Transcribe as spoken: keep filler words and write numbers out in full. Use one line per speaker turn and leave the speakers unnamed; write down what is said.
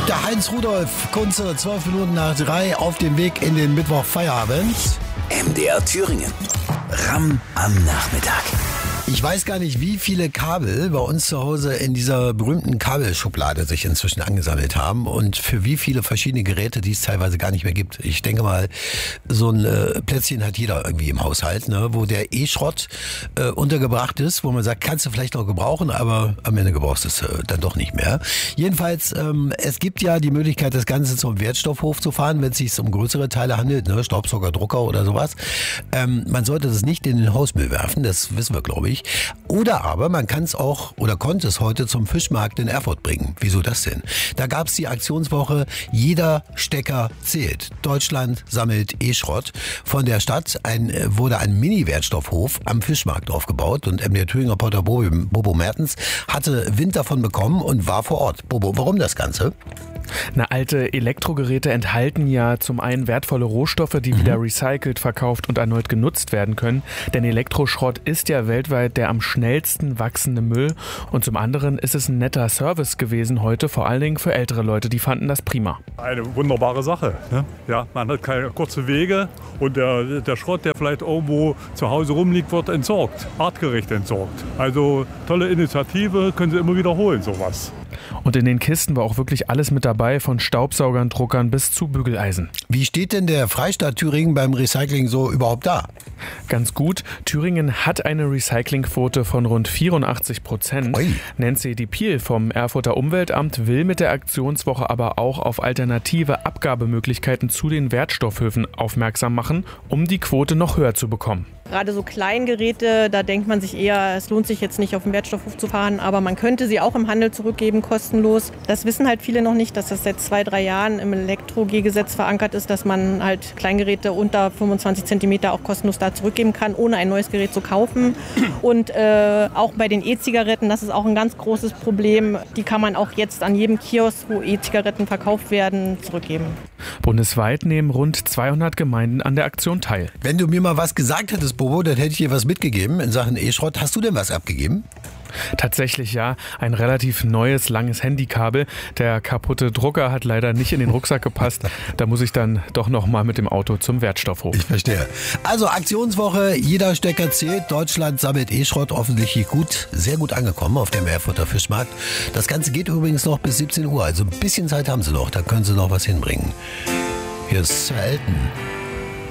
Der Heinz Rudolf, Kunze, zwölf Minuten nach drei, auf dem Weg in den Mittwochfeierabend.
M D R Thüringen. Ramm am Nachmittag.
Ich weiß gar nicht, wie viele Kabel bei uns zu Hause in dieser berühmten Kabelschublade sich inzwischen angesammelt haben und für wie viele verschiedene Geräte, die es teilweise gar nicht mehr gibt. Ich denke mal, so ein äh, Plätzchen hat jeder irgendwie im Haushalt, ne, wo der E-Schrott äh, untergebracht ist, wo man sagt, kannst du vielleicht noch gebrauchen, aber am Ende gebrauchst du es äh, dann doch nicht mehr. Jedenfalls, ähm, es gibt ja die Möglichkeit, das Ganze zum Wertstoffhof zu fahren, wenn es sich um größere Teile handelt, ne, Staubsauger, Drucker oder sowas. Ähm, man sollte das nicht in den Hausmüll werfen, das wissen wir, glaube ich. Oder aber man kann es auch oder konnte es heute zum Fischmarkt in Erfurt bringen. Wieso das denn? Da gab es die Aktionswoche Jeder Stecker zählt. Deutschland sammelt E-Schrott. Von der Stadt ein, wurde ein Mini-Wertstoffhof am Fischmarkt aufgebaut und M D R Thüringer Reporter Bobo, Bobo Mertens hatte Wind davon bekommen und war vor Ort. Bobo, warum das Ganze?
Na, alte Elektrogeräte enthalten ja zum einen wertvolle Rohstoffe, die mhm. wieder recycelt, verkauft und erneut genutzt werden können. Denn Elektroschrott ist ja weltweit der am schnellsten wachsende Müll. Und zum anderen ist es ein netter Service gewesen heute, vor allen Dingen für ältere Leute. Die fanden das prima.
Eine wunderbare Sache. Ne? Ja, man hat keine kurzen Wege und der, der Schrott, der vielleicht irgendwo zu Hause rumliegt, wird entsorgt, artgerecht entsorgt. Also tolle Initiative, können Sie immer wiederholen, sowas.
Und in den Kisten war auch wirklich alles mit dabei, von Staubsaugern, Druckern bis zu Bügeleisen.
Wie steht denn der Freistaat Thüringen beim Recycling so überhaupt da?
Ganz gut. Thüringen hat eine Recyclingquote von rund vierundachtzig Prozent.
Ui.
Nancy Dipiel vom Erfurter Umweltamt will mit der Aktionswoche aber auch auf alternative Abgabemöglichkeiten zu den Wertstoffhöfen aufmerksam machen, um die Quote noch höher zu bekommen.
Gerade so Kleingeräte, da denkt man sich eher, es lohnt sich jetzt nicht auf den Wertstoffhof zu fahren, aber man könnte sie auch im Handel zurückgeben, kostenlos. Das wissen halt viele noch nicht, dass das seit zwei, drei Jahren im Elektro-G-Gesetz verankert ist, dass man halt Kleingeräte unter fünfundzwanzig Zentimeter auch kostenlos da zurückgeben kann, ohne ein neues Gerät zu kaufen. Und äh, auch bei den E-Zigaretten, das ist auch ein ganz großes Problem, die kann man auch jetzt an jedem Kiosk, wo E-Zigaretten verkauft werden, zurückgeben.
Bundesweit nehmen rund zweihundert Gemeinden an der Aktion teil.
Wenn du mir mal was gesagt hättest, Bobo, dann hätte ich dir was mitgegeben in Sachen E-Schrott. Hast du denn was abgegeben?
Tatsächlich ja, ein relativ neues, langes Handykabel. Der kaputte Drucker hat leider nicht in den Rucksack gepasst. Da muss ich dann doch noch mal mit dem Auto zum Wertstoffhof.
Ich verstehe. Also Aktionswoche, jeder Stecker zählt. Deutschland sammelt E-Schrott, offensichtlich gut, sehr gut angekommen auf dem Erfurter Fischmarkt. Das Ganze geht übrigens noch bis siebzehn Uhr, also ein bisschen Zeit haben sie noch. Da können sie noch was hinbringen. Hier ist Sir Elton.